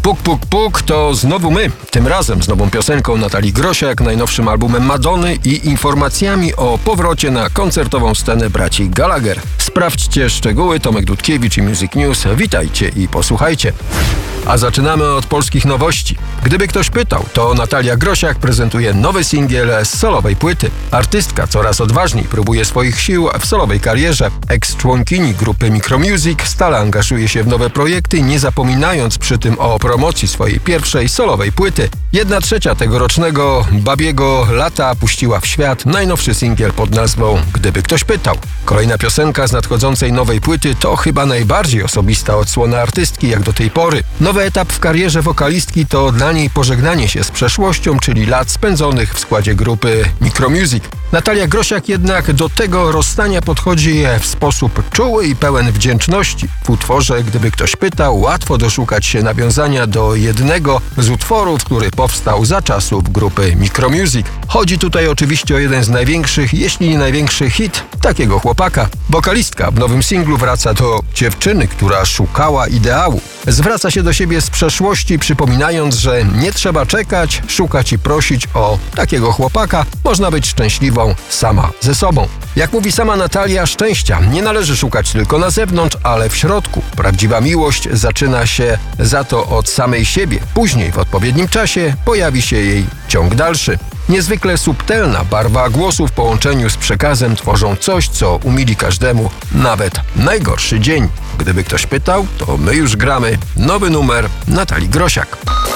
Puk, puk, puk to znowu my. Tym razem z nową piosenką Natalii Grosiak, najnowszym albumem Madonny i informacjami o powrocie na koncertową scenę braci Gallagher. Sprawdźcie szczegóły. Tomek Dudkiewicz i Music News. Witajcie i posłuchajcie. A zaczynamy od polskich nowości. Gdyby ktoś pytał, to Natalia Grosiak prezentuje nowy singiel z solowej płyty. Artystka coraz odważniej próbuje swoich sił w solowej karierze. Ex-członkini grupy Micromusic stale angażuje się w nowe projekty, nie zapominając przy tym o promocji swojej pierwszej solowej płyty. 1/3 tegorocznego babiego lata puściła w świat najnowszy singiel pod nazwą Gdyby ktoś pytał. Kolejna piosenka z nadchodzącej nowej płyty to chyba najbardziej osobista odsłona artystki jak do tej pory. Nowy etap w karierze wokalistki to dla niej pożegnanie się z przeszłością, czyli lat spędzonych w składzie grupy Micromusic. Natalia Grosiak jednak do tego rozstania podchodzi w sposób czuły i pełen wdzięczności. W utworze Gdyby ktoś pytał, łatwo doszukać się nawiązania do jednego z utworów, który powstał za czasów grupy Micromusic. Chodzi tutaj oczywiście o jeden z największych, jeśli nie największy hit takiego chłopaka. Wokalistka w nowym singlu wraca do dziewczyny, która szukała ideału. Zwraca się do siebie z przeszłości, przypominając, że nie trzeba czekać, szukać i prosić o takiego chłopaka. Można być szczęśliwą sama ze sobą. Jak mówi sama Natalia, szczęścia nie należy szukać tylko na zewnątrz, ale w środku. Prawdziwa miłość zaczyna się za to od samej siebie. Później w odpowiednim czasie pojawi się jej ciąg dalszy. Niezwykle subtelna barwa głosu w połączeniu z przekazem tworzą coś, co umili każdemu nawet najgorszy dzień. Gdyby ktoś pytał, to my już gramy nowy numer Natalii Grosiak.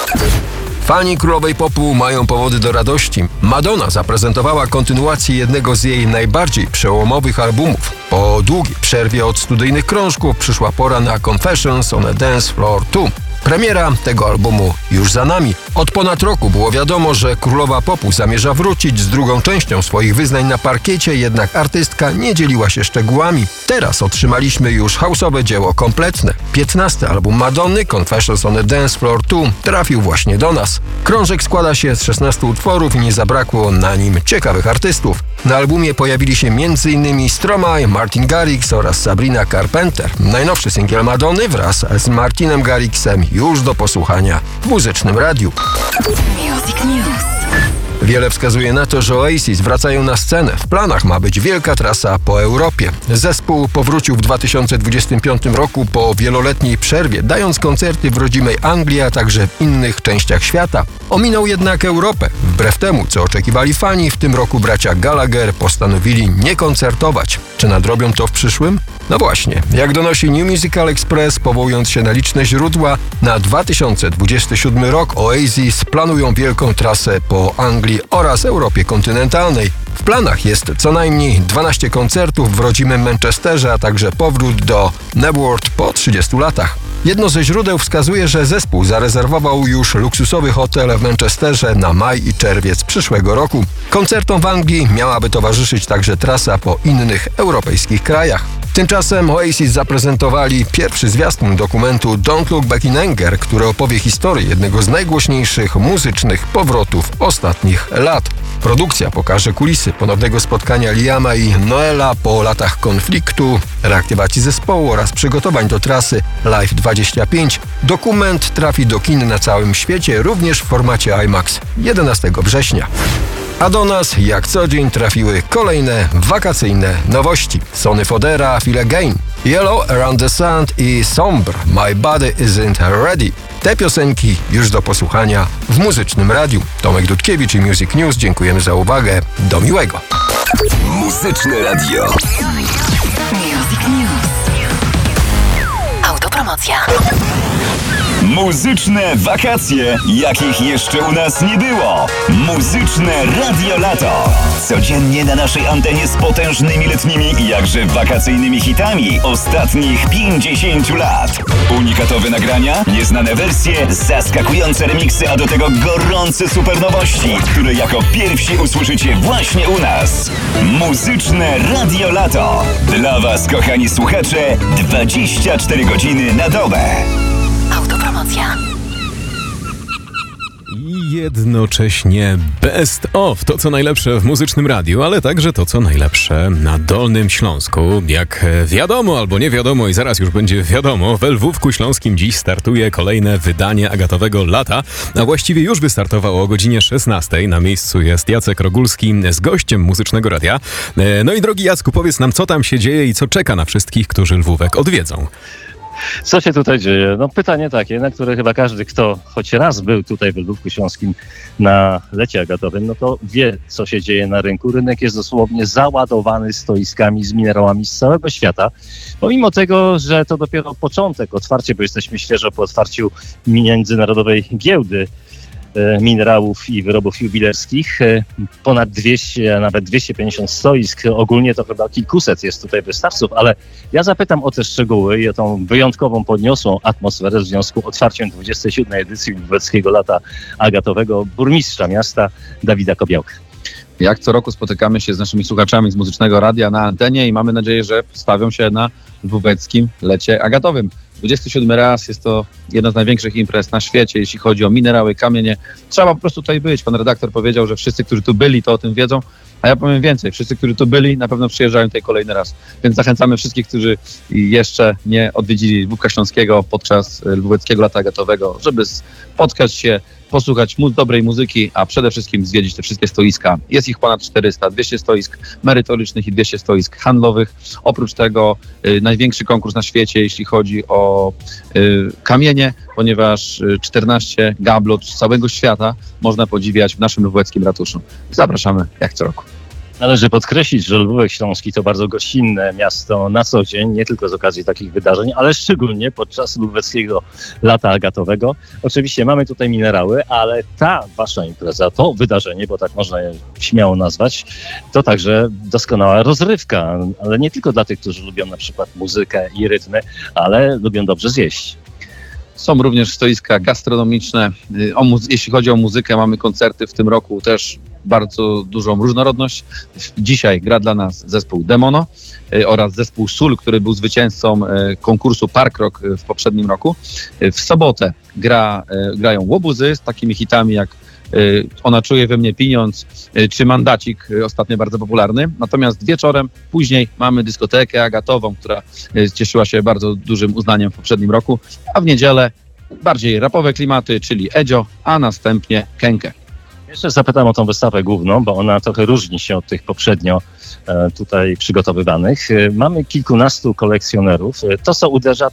Fani królowej popu mają powody do radości. Madonna zaprezentowała kontynuację jednego z jej najbardziej przełomowych albumów. Po długiej przerwie od studyjnych krążków przyszła pora na Confessions on a Dance Floor 2. Premiera tego albumu już za nami. Od ponad roku było wiadomo, że królowa popu zamierza wrócić z drugą częścią swoich wyznań na parkiecie, jednak artystka nie dzieliła się szczegółami. Teraz otrzymaliśmy już house'owe dzieło kompletne. 15. album Madonny, Confessions on a Dance Floor 2, trafił właśnie do nas. Krążek składa się z 16 utworów i nie zabrakło na nim ciekawych artystów. Na albumie pojawili się m.in. Stromae, Martin Garrix oraz Sabrina Carpenter. Najnowszy singiel Madonny wraz z Martinem Garrixem już do posłuchania w muzycznym radiu. Music News. Wiele wskazuje na to, że Oasis wracają na scenę. W planach ma być wielka trasa po Europie. Zespół powrócił w 2025 roku po wieloletniej przerwie, dając koncerty w rodzimej Anglii, a także w innych częściach świata. Ominął jednak Europę. Wbrew temu, co oczekiwali fani, w tym roku bracia Gallagher postanowili nie koncertować. Czy nadrobią to w przyszłym? No właśnie, jak donosi New Musical Express, powołując się na liczne źródła, na 2027 rok Oasis planują wielką trasę po Anglii oraz Europie kontynentalnej. W planach jest co najmniej 12 koncertów w rodzimym Manchesterze, a także powrót do Networth po 30 latach. Jedno ze źródeł wskazuje, że zespół zarezerwował już luksusowy hotel w Manchesterze na maj i czerwiec przyszłego roku. Koncertom w Anglii miałaby towarzyszyć także trasa po innych europejskich krajach. Tymczasem Oasis zaprezentowali pierwszy zwiastun dokumentu Don't Look Back in Anger, który opowie historię jednego z najgłośniejszych muzycznych powrotów ostatnich lat. Produkcja pokaże kulisy ponownego spotkania Liama i Noela po latach konfliktu, reaktywacji zespołu oraz przygotowań do trasy Live 25. Dokument trafi do kin na całym świecie, również w formacie IMAX 11 września. A do nas, jak co dzień, trafiły kolejne wakacyjne nowości. Sonny Fodera, Feel Again, Yellow Around the Sun i Sombre, My Body Isn't Ready. Te piosenki już do posłuchania w muzycznym radiu. Tomek Dudkiewicz i Music News. Dziękujemy za uwagę. Do miłego. Muzyczne radio. Music News. Autopromocja. Muzyczne wakacje, jakich jeszcze u nas nie było. Muzyczne Radio Lato. Codziennie na naszej antenie z potężnymi letnimi i jakże wakacyjnymi hitami ostatnich 50 lat. Unikatowe nagrania, nieznane wersje, zaskakujące remiksy, a do tego gorące supernowości, które jako pierwsi usłyszycie właśnie u nas. Muzyczne Radio Lato. Dla Was, kochani słuchacze, 24 godziny na dobę. Autopromocja. jednocześnie best of. To, co najlepsze w muzycznym radiu, ale także to, co najlepsze na Dolnym Śląsku. Jak wiadomo albo nie wiadomo i zaraz już będzie wiadomo, we Lwówku Śląskim dziś startuje kolejne wydanie Agatowego Lata, a właściwie już wystartowało o godzinie 16. Na miejscu jest Jacek Rogulski z gościem Muzycznego Radia. No i drogi Jacku, powiedz nam, co tam się dzieje i co czeka na wszystkich, którzy Lwówek odwiedzą. Co się tutaj dzieje? No pytanie takie, na które chyba każdy, kto choć raz był tutaj w Lwówku Śląskim na lecie agatowym, no to wie, co się dzieje na rynku. Rynek jest dosłownie załadowany stoiskami z minerałami z całego świata. Pomimo tego, że to dopiero początek, otwarcie, bo jesteśmy świeżo po otwarciu międzynarodowej giełdy minerałów i wyrobów jubilerskich. Ponad 200, a nawet 250 stoisk. Ogólnie to chyba kilkuset jest tutaj wystawców, ale ja zapytam o te szczegóły i o tą wyjątkową, podniosłą atmosferę w związku z otwarciem 27. edycji Lwóweckiego Lata Agatowego burmistrza miasta Dawida Kobiałka. Jak co roku spotykamy się z naszymi słuchaczami z Muzycznego Radia na antenie i mamy nadzieję, że stawią się na Lwóweckim Lecie Agatowym. 27 raz, jest to jedna z największych imprez na świecie, jeśli chodzi o minerały, kamienie. Trzeba po prostu tutaj być. Pan redaktor powiedział, że wszyscy, którzy tu byli, to o tym wiedzą, a ja powiem więcej. Wszyscy, którzy tu byli, na pewno przyjeżdżają tutaj kolejny raz. Więc zachęcamy wszystkich, którzy jeszcze nie odwiedzili Lwówka Śląskiego podczas Lwóweckiego Lata Agatowego, żeby spotkać się, posłuchać dobrej muzyki, a przede wszystkim zwiedzić te wszystkie stoiska. Jest ich ponad 400, 200 stoisk merytorycznych i 200 stoisk handlowych. Oprócz tego największy konkurs na świecie, jeśli chodzi o kamienie, ponieważ 14 gablot z całego świata można podziwiać w naszym lwóweckim ratuszu. Zapraszamy jak co roku. Należy podkreślić, że Lwówek Śląski to bardzo gościnne miasto na co dzień, nie tylko z okazji takich wydarzeń, ale szczególnie podczas Lwóweckiego Lata Agatowego. Oczywiście mamy tutaj minerały, ale ta wasza impreza, to wydarzenie, bo tak można je śmiało nazwać, to także doskonała rozrywka, ale nie tylko dla tych, którzy lubią na przykład muzykę i rytmy, ale lubią dobrze zjeść. Są również stoiska gastronomiczne. Jeśli chodzi o muzykę, mamy koncerty w tym roku też bardzo dużą różnorodność. Dzisiaj gra dla nas zespół Demono oraz zespół Sól, który był zwycięzcą konkursu Park Rock w poprzednim roku. W sobotę grają Łobuzy z takimi hitami jak Ona czuje we mnie pieniądz czy Mandacik, ostatnio bardzo popularny. Natomiast wieczorem, później mamy dyskotekę agatową, która cieszyła się bardzo dużym uznaniem w poprzednim roku, a w niedzielę bardziej rapowe klimaty, czyli Edzio, a następnie Kenke. Jeszcze zapytam o tą wystawę główną, bo ona trochę różni się od tych poprzednio tutaj przygotowywanych. Mamy kilkunastu kolekcjonerów. To, co uderza,